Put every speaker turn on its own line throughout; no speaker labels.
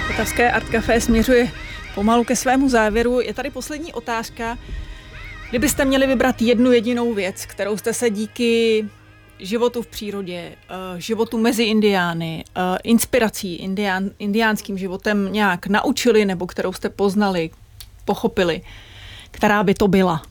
Vltavské Art Café směřuje pomalu ke svému závěru. Je tady poslední otázka. Kdybyste měli vybrat jednu jedinou věc, kterou jste se díky životu v přírodě, životu mezi Indiány, inspirací indiánským životem nějak naučili, nebo kterou jste poznali, pochopili, která by to byla?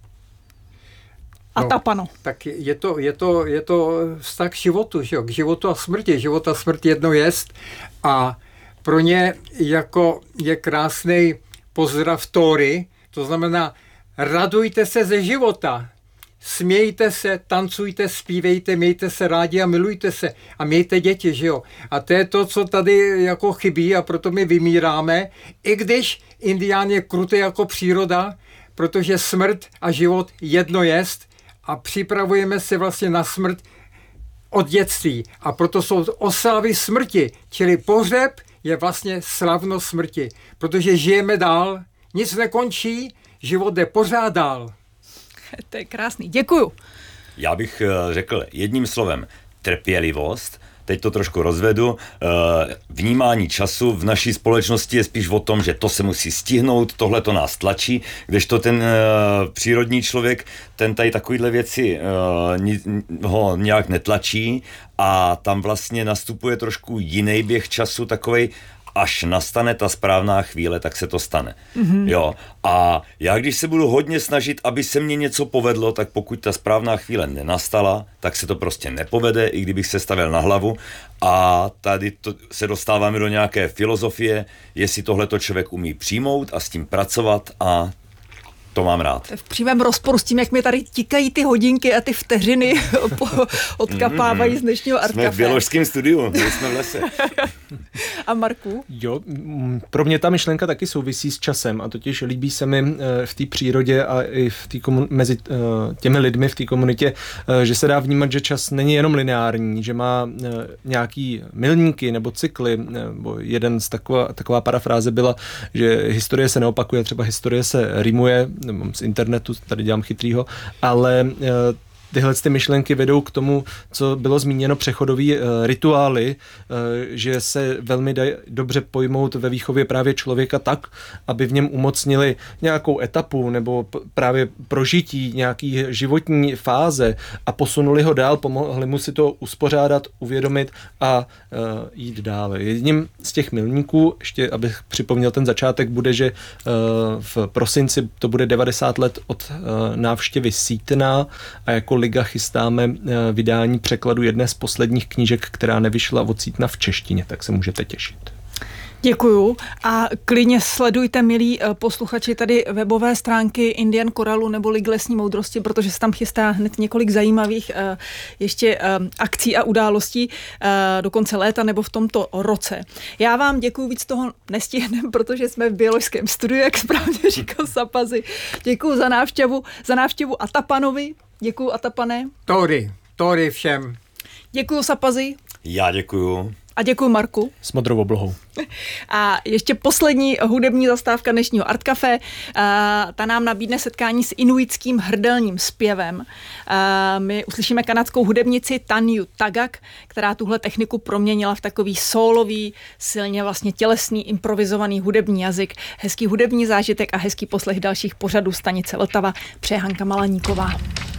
A Tapano.
Tak je to vztah k životu, že jo? K životu a smrti. Život a smrt jedno jest a pro ně jako je krásný pozdrav Tóry, to znamená radujte se ze života, smějte se, tancujte, zpívejte, mějte se rádi a milujte se a mějte děti, že jo. A to je to, co tady jako chybí a proto my vymíráme, i když Indián je krutý jako příroda, protože smrt a život jedno jest a připravujeme se vlastně na smrt od dětství a proto jsou oslavy smrti, čili pohřeb je vlastně slavnost smrti, protože žijeme dál, nic nekončí, život jde pořád dál.
To je krásný, děkuju.
Já bych řekl jedním slovem trpělivost, teď to trošku rozvedu. Vnímání času v naší společnosti je spíš o tom, že to se musí stihnout, tohle to nás tlačí, kdežto ten přírodní člověk, ten tady takovýhle věci ho nějak netlačí a tam vlastně nastupuje trošku jiný běh času, takovej, až nastane ta správná chvíle, tak se to stane. Mm-hmm. Jo. A já když se budu hodně snažit, aby se mně něco povedlo, tak pokud ta správná chvíle nenastala, tak se to prostě nepovede, i kdybych se stavěl na hlavu. A tady se dostáváme do nějaké filozofie, jestli tohleto člověk umí přijmout a s tím pracovat a to mám rád.
V přímém rozporu s tím, jak mi tady tikají ty hodinky a ty vteřiny odkapávají z dnešního Art Café.
Jsme v běložském studiu, my jsme v lese.
A Marku?
Jo, pro mě ta myšlenka taky souvisí s časem a totiž líbí se mi v té přírodě a i mezi těmi lidmi v té komunitě, že se dá vnímat, že čas není jenom lineární, že má nějaký milníky nebo cykly, nebo jeden z taková parafráze byla, že historie se neopakuje, třeba historie se rýmuje, nebo z internetu, tady dělám chytrýho, ale tyhle ty myšlenky vedou k tomu, co bylo zmíněno, přechodový rituály, že se velmi dají dobře pojmout ve výchově právě člověka tak, aby v něm umocnili nějakou etapu nebo právě prožití nějaký životní fáze a posunuli ho dál, pomohli mu si to uspořádat, uvědomit a jít dále. Jedním z těch milníků, ještě abych připomněl ten začátek, bude, že v prosinci to bude 90 let od návštěvy Sítna a jako Liga chystáme vydání překladu jedné z posledních knížek, která nevyšla od Sítna v češtině, tak se můžete těšit.
Děkuju a klidně sledujte, milí posluchači, tady webové stránky Indian Koralu nebo Ligy lesní moudrosti, protože se tam chystá hned několik zajímavých ještě akcí a událostí do konce léta nebo v tomto roce. Já vám děkuju, víc toho nestihnem, protože jsme v běložském studiu, jak správně říkal Sapazi. Děkuju za návštěvu Atapanovi. Děkuju Atapane.
Tóry všem. Děkuju
Sapazi.
Já děkuju.
A děkuju Marku.
S modrou oblohou.
A ještě poslední hudební zastávka dnešního Art Café. Ta nám nabídne setkání s inuitským hrdelním zpěvem. My uslyšíme kanadskou hudebnici Tanju Tagak, která tuhle techniku proměnila v takový sólový, silně vlastně tělesný, improvizovaný hudební jazyk. Hezký hudební zážitek a hezký poslech dalších pořadů stanice Vltava. Přeje Hanka Malaníková.